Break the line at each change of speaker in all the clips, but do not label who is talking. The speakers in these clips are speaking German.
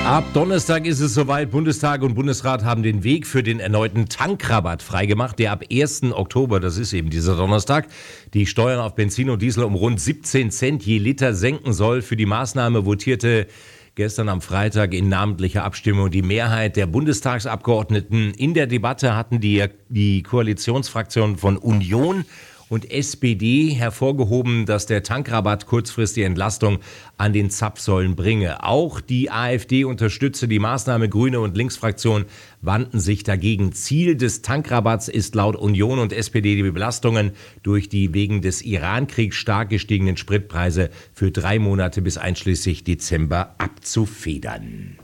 Ab Donnerstag ist es soweit. Bundestag und Bundesrat haben den Weg für den erneuten Tankrabatt freigemacht, der ab 1. Oktober, das ist eben dieser Donnerstag, die Steuern auf Benzin und Diesel um rund 17 Cent je Liter senken soll. Für die Maßnahme votierte gestern am Freitag in namentlicher Abstimmung die Mehrheit der Bundestagsabgeordneten. In der Debatte hatten die Koalitionsfraktionen von Union und SPD hervorgehoben, dass der Tankrabatt kurzfristige Entlastung an den Zapfsäulen bringe. Auch die AfD unterstützte die Maßnahme. Grüne und Linksfraktion wandten sich dagegen. Ziel des Tankrabatts ist laut Union und SPD die Belastungen durch die wegen des Irankriegs stark gestiegenen Spritpreise für 3 Monate bis einschließlich Dezember abzufedern.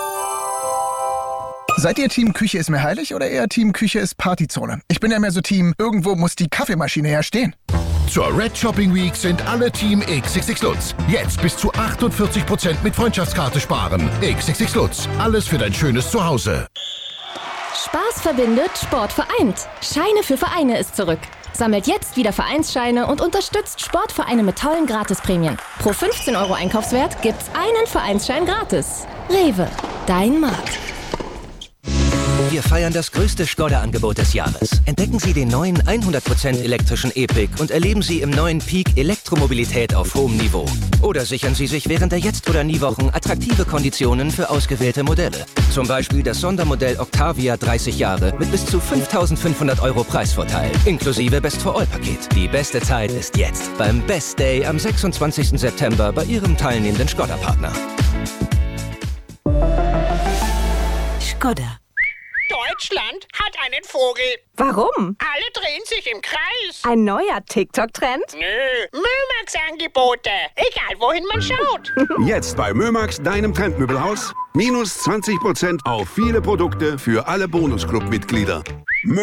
Seid ihr Team Küche ist mir heilig oder eher Team Küche ist Partyzone? Ich bin ja mehr so Team, irgendwo muss die Kaffeemaschine ja stehen.
Zur Red Shopping Week sind alle Team XXX Lutz. Jetzt bis zu 48% mit Freundschaftskarte sparen. XXX Lutz, alles für dein schönes Zuhause.
Spaß verbindet, Sport vereint. Scheine für Vereine ist zurück. Sammelt jetzt wieder Vereinsscheine und unterstützt Sportvereine mit tollen Gratisprämien. Pro 15 € Einkaufswert gibt's einen Vereinsschein gratis. Rewe, dein Markt.
Wir feiern das größte Skoda-Angebot des Jahres. Entdecken Sie den neuen 100% elektrischen E-Pick und erleben Sie im neuen Peak Elektromobilität auf hohem Niveau. Oder sichern Sie sich während der Jetzt- oder Nie-Wochen attraktive Konditionen für ausgewählte Modelle. Zum Beispiel das Sondermodell Octavia 30 Jahre mit bis zu 5.500 € Preisvorteil, inklusive Best-for-All-Paket. Die beste Zeit ist jetzt, beim Best Day am 26. September bei Ihrem teilnehmenden Skoda-Partner.
Skoda.
Deutschland hat einen Vogel.
Warum?
Alle drehen sich im Kreis.
Ein neuer TikTok-Trend?
Nö, Mömax-Angebote. Egal, wohin man schaut.
Jetzt bei Mömax, deinem Trendmöbelhaus. Minus 20% auf viele Produkte für alle Bonusclub-Mitglieder.